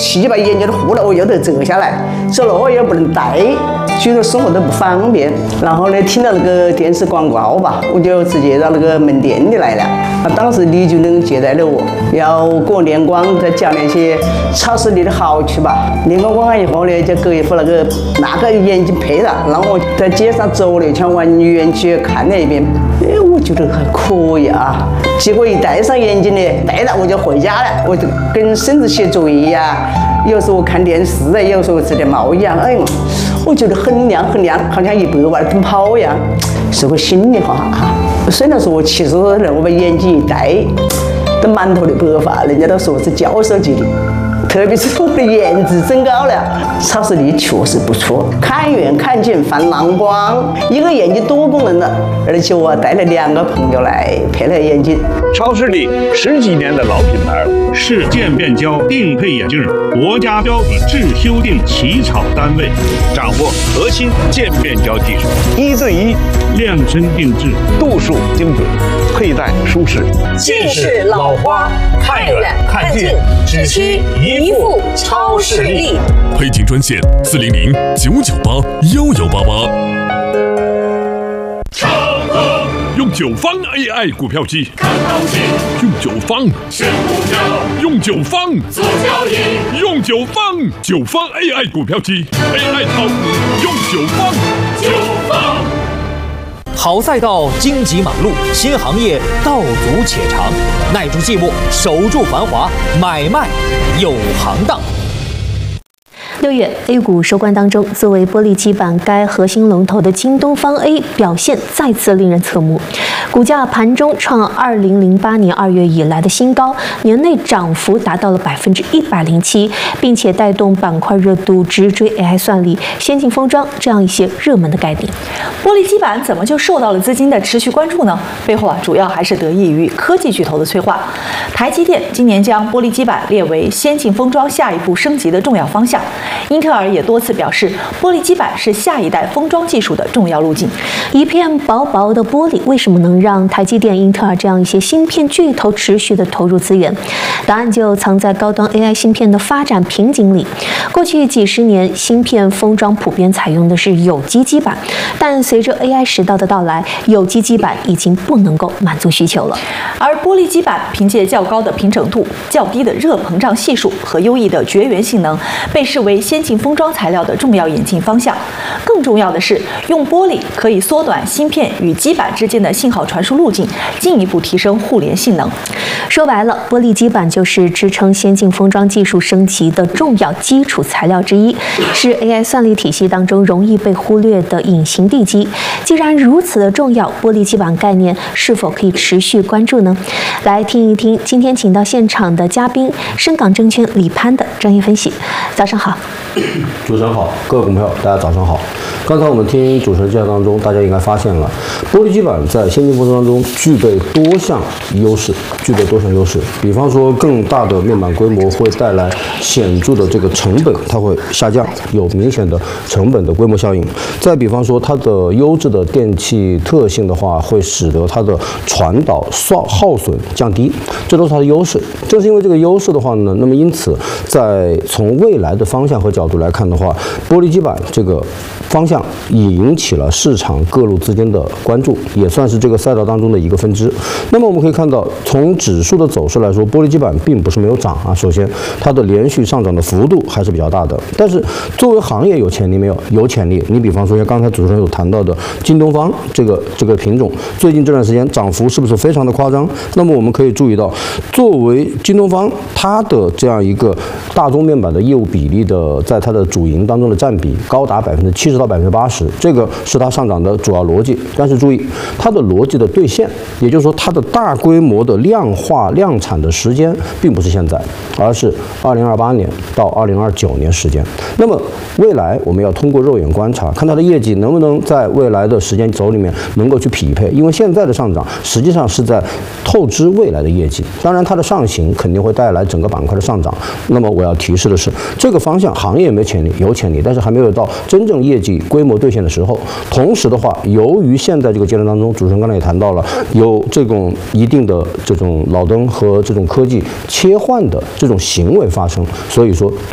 气把眼睛都糊了，我又得折下来，走路也不能戴，所以说生活都不方便。然后呢，听到那个电视广告吧，我就直接到那个门店里来了。当时李主任接待了我，要给我练光，再讲那些超视力的好处吧。练完光以后呢，就给一副那个眼镜配了，让我在街上走了一圈，往园区看了一遍。我觉得还可以啊。结果一戴上眼镜呢，戴了我就回家了，我就跟孙子写作业呀，有时候看电视啊，有时候吃点猫一样，哎，我觉得很亮很亮，好像100万奔跑一样，是个心里话哈。虽然说我70多人，我把眼镜一戴，都满头的白发，人家都说我是教授级的。特别是我的颜值增高了，超视力确实不错，看远看近放蓝光，一个眼睛多功能的，而且我带了2个朋友来配了眼镜。 超视力10几年的老品牌了，是渐变焦定配眼镜国家标准制修订起草单位，掌握核心渐变焦技术，1对1量身定制，度数精准，佩戴舒适。 近视老花，看远看近，只需一副超视力。 配镜专线400-998-1188。用9方 AI 股票机看行情，用9方选股票，用9方做交易，用9方AI 股票机 AI 炒股，用9方。 好赛道，荆棘马路，新行业道阻且长，耐住寂寞，守住繁华，买卖有行当。 6月 A 股收官当中，作为玻璃基板该核心龙头的京东方 A 表现再次令人侧目，股价盘中创2008年2月以来的新高，年内涨幅达到了107%，并且带动板块热度直追 AI 算力、先进封装这样一些热门的概念。 玻璃基板怎么就受到了资金的持续关注呢？背后主要还是得益于科技巨头的催化。台积电今年将玻璃基板列为先进封装下一步升级的重要方向。英特尔也多次表示，玻璃基板是下一代封装技术的重要路径。 一片薄薄的玻璃，为什么能让台积电、英特尔这样一些芯片巨头持续的投入资源？答案就藏在高端 AI 芯片的发展瓶颈里。过去几十年，芯片封装普遍采用的是有机基板，但随着 AI 时代的到来，有机基板已经不能够满足需求了。 而玻璃基板凭借较高的平整度、较低的热膨胀系数和优异的绝缘性能，被视为先进封装材料的重要演进方向。更重要的是，用玻璃可以缩短芯片与基板之间的信号传输路径，进一步提升互联性能。 说白了，玻璃基板就是支撑先进封装技术升级的重要基础材料之一，是 AI 算力体系当中容易被忽略的隐形地基。既然如此的重要，玻璃基板概念是否可以持续关注呢？来听一听今天请到现场的嘉宾，深港证券李攀的专业分析。早上好。 主持人好，各位股民朋友，大家早上好。刚才我们听主持人介绍当中，大家应该发现了，玻璃基板在先进封装当中具备多项优势，比方说更大的面板规模会带来显著的这个成本，它会下降，有明显的成本的规模效应。再比方说它的优质的电气特性的话，会使得它的传导耗损降低，这都是它的优势。正是因为这个优势的话呢，那么因此在从未来的方向和角度来看的话，玻璃基板这个方向也引起了市场各路资金的关注，也算是这个赛道当中的一个分支。那么我们可以看到，从指数的走势来说，玻璃基板并不是没有涨啊。首先，它的连续上涨的幅度还是比较大的。但是，作为行业有潜力没有？有潜力。你比方说像刚才主持人有谈到的京东方这个品种，最近这段时间涨幅是不是非常的夸张？那么我们可以注意到，作为京东方它的这样一个大宗面板的业务比例的，在它的主营当中的占比高达70%到80%，这个是它上涨的主要逻辑。但是注意，它的逻辑的兑现，也就是说它的大规模的量化量产的时间并不是现在，而是2028年到2029年时间。那么未来我们要通过肉眼观察，看它的业绩能不能在未来的时间轴里面能够去匹配，因为现在的上涨实际上是在透支未来的业绩。当然它的上行肯定会带来整个板块的上涨。那么我要提示的是，这个方向行业有没有潜力？有潜力，但是还没有到真正业绩规模兑现的时候。同时的话，由于现在这个阶段当中，主持人刚才也谈到了，有这种一定的这种老登和这种科技切换的这种行为发生，所以说